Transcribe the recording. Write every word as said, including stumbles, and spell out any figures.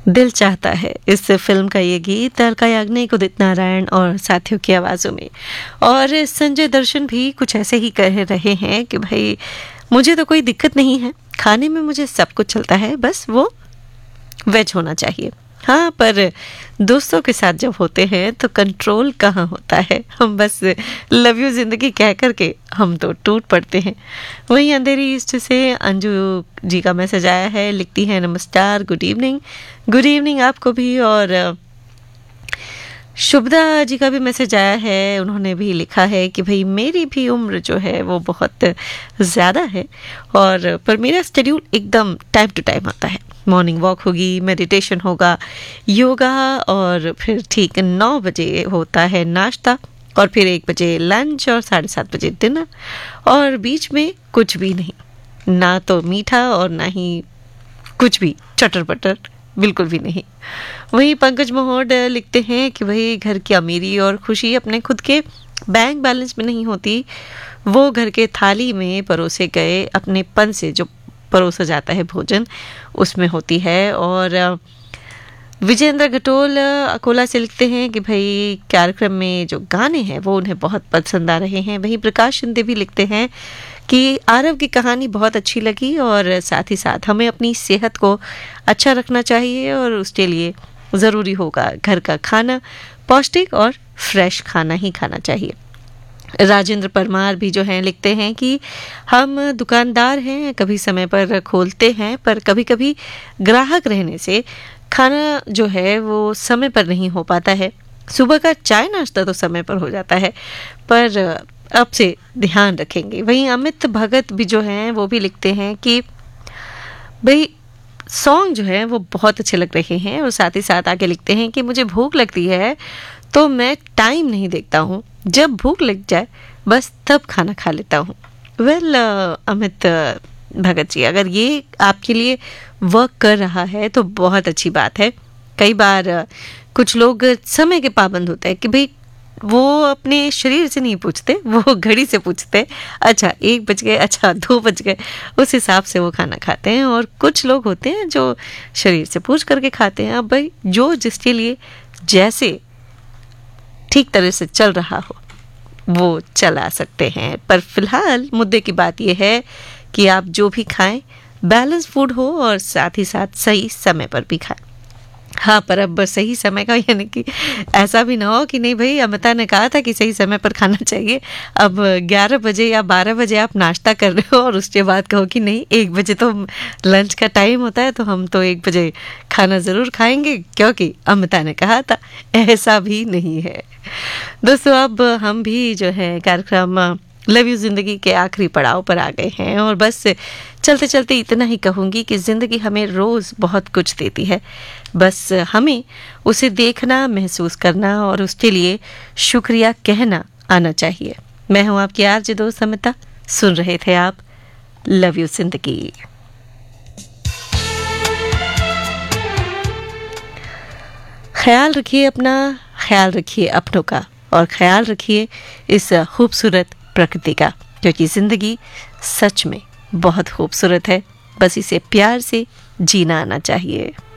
दिल चाहता है, इस फिल्म का ये गीत अलका याग्निक, उदित नारायण और साथियों की आवाज़ों में। और संजय दर्शन भी कुछ ऐसे ही कह रहे हैं कि भाई मुझे तो कोई दिक्कत नहीं है, खाने में मुझे सब कुछ चलता है, बस वो वेज होना चाहिए। हाँ, पर दोस्तों के साथ जब होते हैं तो कंट्रोल कहाँ होता है। हम बस लव यू जिंदगी कह करके हम तो टूट पड़ते हैं। वहीं अंधेरी ईस्ट से अंजू जी का मैसेज आया है, लिखती हैं नमस्कार, गुड इवनिंग। गुड इवनिंग आपको भी। और शुभदा जी का भी मैसेज आया है, उन्होंने भी लिखा है कि भाई मेरी भी उम्र जो है वो बहुत ज़्यादा है और पर मेरा शेड्यूल एकदम टाइम टू टाइम आता है। मॉर्निंग वॉक होगी, मेडिटेशन होगा, योगा, और फिर ठीक नौ बजे होता है नाश्ता, और फिर एक बजे लंच और साढ़े सात बजे डिनर, और बीच में कुछ भी नहीं, ना तो मीठा और ना ही कुछ भी चटर पटर, बिल्कुल भी नहीं। वहीं पंकज मोहड लिखते हैं कि वही घर की अमीरी और खुशी अपने खुद के बैंक बैलेंस में नहीं होती, वो घर के थाली में परोसे गए अपने पन से जो परोसा जाता है भोजन, उसमें होती है। और विजेंद्र घटोल अकोला से लिखते हैं कि भाई कार्यक्रम में जो गाने हैं वो उन्हें बहुत पसंद आ रहे हैं। वहीं प्रकाश शिंदे भी लिखते हैं कि आरव की कहानी बहुत अच्छी लगी और साथ ही साथ हमें अपनी सेहत को अच्छा रखना चाहिए और उसके लिए ज़रूरी होगा घर का खाना, पौष्टिक और फ्रेश खाना ही खाना चाहिए। राजेंद्र परमार भी जो हैं लिखते हैं कि हम दुकानदार हैं, कभी समय पर खोलते हैं पर कभी कभी ग्राहक रहने से खाना जो है वो समय पर नहीं हो पाता है। सुबह का चाय नाश्ता तो समय पर हो जाता है, पर अब से ध्यान रखेंगे। वहीं अमित भगत भी जो हैं वो भी लिखते हैं कि भाई सॉन्ग जो है वो बहुत अच्छे लग रहे हैं, और साथ ही साथ आगे लिखते हैं कि मुझे भूख लगती है तो मैं टाइम नहीं देखता हूँ, जब भूख लग जाए बस तब खाना खा लेता हूँ। वेल अमित भगत जी, अगर ये आपके लिए वर्क कर रहा है तो बहुत अच्छी बात है। कई बार कुछ लोग समय के पाबंद होते हैं कि भाई वो अपने शरीर से नहीं पूछते, वो घड़ी से पूछते, अच्छा एक बज गए, अच्छा दो बज गए, उस हिसाब से वो खाना खाते हैं। और कुछ लोग होते हैं जो शरीर से पूछ करके खाते हैं। अब भाई जो जिसके लिए जैसे ठीक तरह से चल रहा हो वो चला सकते हैं, पर फिलहाल मुद्दे की बात यह है कि आप जो भी खाएं बैलेंस फूड हो और साथ ही साथ सही समय पर भी खाएं। हाँ, पर अब सही समय का यानी कि ऐसा भी ना हो कि नहीं भाई अमिता ने कहा था कि सही समय पर खाना चाहिए, अब ग्यारह बजे या बारह बजे आप नाश्ता कर रहे हो और उसके बाद कहो कि नहीं एक बजे तो लंच का टाइम होता है तो हम तो एक बजे खाना ज़रूर खाएंगे क्योंकि अमिता ने कहा था। ऐसा भी नहीं है दोस्तों। अब हम भी जो है कार्यक्रम लव यू ज़िंदगी के आखिरी पड़ाव पर आ गए हैं, और बस चलते चलते इतना ही कहूँगी कि ज़िंदगी हमें रोज़ बहुत कुछ देती है, बस हमें उसे देखना, महसूस करना और उसके लिए शुक्रिया कहना आना चाहिए। मैं हूँ आपकी आरजे दोस्त अमिता, सुन रहे थे आप लव यू ज़िंदगी। ख्याल रखिए अपना, ख्याल रखिए अपनों का, और ख्याल रखिए इस खूबसूरत प्रकृति का, क्योंकि ज़िंदगी सच में बहुत खूबसूरत है, बस इसे प्यार से जीना आना चाहिए।